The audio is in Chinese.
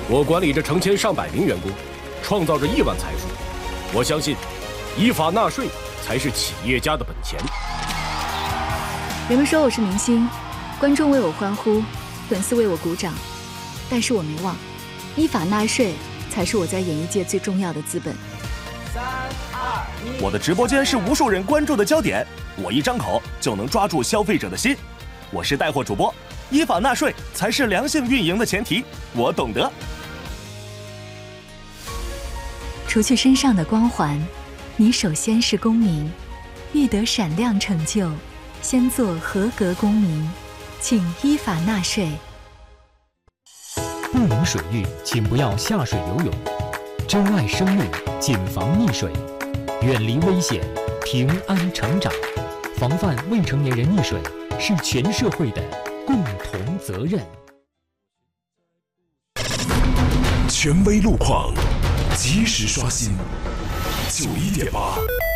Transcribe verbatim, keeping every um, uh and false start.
我管理着成千上百名员工，创造着亿万财富。我相信，依法纳税才是企业家的本钱。 人们说我是明星，观众为我欢呼，粉丝为我鼓掌，但是我没忘，依法纳税才是我在演艺界最重要的资本。 三二一， 我的直播间是无数人关注的焦点，我一张口就能抓住消费者的心。我是带货主播，依法纳税才是良性运营的前提，我懂得。 除去身上的光环，你首先是公民，欲得闪亮成就，先做合格公民，请依法纳税。 不明水域，请不要下水游泳。珍爱生命，谨防溺水，远离危险，平安成长。防范未成年人溺水是全社会的共同责任。 权威路况，及时刷新。九一点八。